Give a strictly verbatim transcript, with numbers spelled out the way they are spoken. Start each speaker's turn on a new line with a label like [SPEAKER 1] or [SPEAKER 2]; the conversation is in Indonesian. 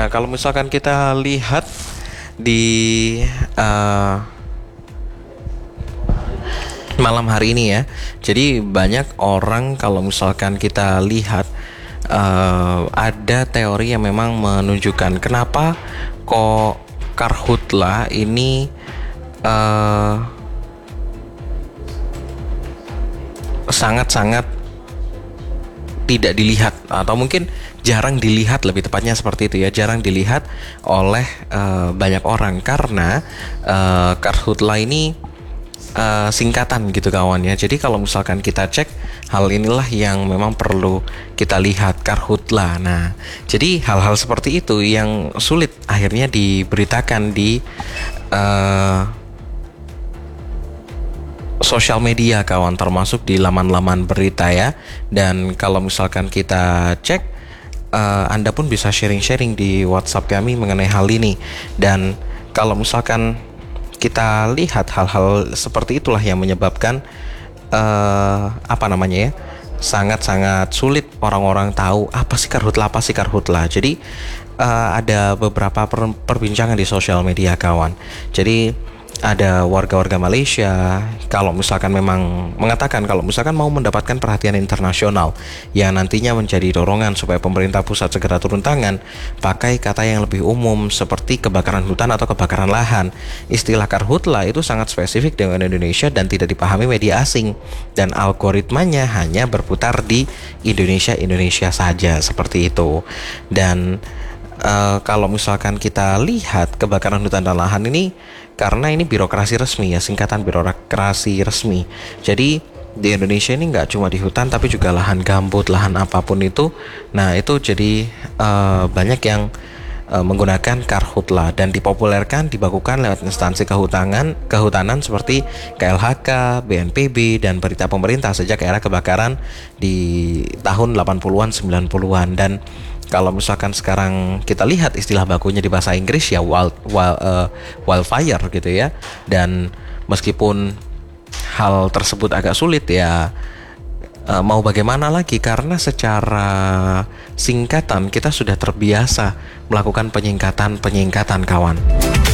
[SPEAKER 1] Nah, kalau misalkan kita lihat di uh, malam hari ini ya, jadi banyak orang kalau misalkan kita lihat uh, ada teori yang memang menunjukkan kenapa kok karhutla ini uh, sangat-sangat tidak dilihat, atau mungkin jarang dilihat, lebih tepatnya seperti itu ya, jarang dilihat oleh uh, banyak orang karena uh, karhutla ini Uh, singkatan gitu kawan ya. Jadi kalau misalkan kita cek, hal inilah yang memang perlu kita lihat, karhutla. Nah, jadi hal-hal seperti itu yang sulit akhirnya diberitakan di uh, sosial media kawan, termasuk di laman-laman berita ya. Dan kalau misalkan kita cek, uh, Anda pun bisa sharing-sharing di WhatsApp kami mengenai hal ini. Dan kalau misalkan kita lihat hal-hal seperti itulah yang menyebabkan uh, apa namanya ya, sangat-sangat sulit orang-orang tahu apa sih karhutla, apa sih karhutla. Jadi uh, ada beberapa per- perbincangan di sosial media kawan. Jadi ada warga-warga Malaysia kalau misalkan memang mengatakan kalau misalkan mau mendapatkan perhatian internasional yang nantinya menjadi dorongan supaya pemerintah pusat segera turun tangan, pakai kata yang lebih umum seperti kebakaran hutan atau kebakaran lahan. Istilah karhutla itu sangat spesifik dengan Indonesia dan tidak dipahami media asing, dan algoritmanya hanya berputar di Indonesia-Indonesia saja, seperti itu. Dan Uh, kalau misalkan kita lihat kebakaran hutan dan lahan ini, karena ini birokrasi resmi ya, singkatan birokrasi resmi. Jadi di Indonesia ini nggak cuma di hutan tapi juga lahan gambut, lahan apapun itu. Nah itu jadi uh, banyak yang uh, menggunakan karhutla dan dipopulerkan, dibakukan lewat instansi kehutanan, kehutanan seperti K L H K, B N P B, dan berita pemerintah sejak era kebakaran di tahun delapan puluhan sembilan puluhan. Dan kalau misalkan sekarang kita lihat istilah bakunya di bahasa Inggris ya wild, wild, uh, wildfire gitu ya. Dan meskipun hal tersebut agak sulit ya, uh, mau bagaimana lagi, karena secara singkatan kita sudah terbiasa melakukan penyingkatan-penyingkatan kawan.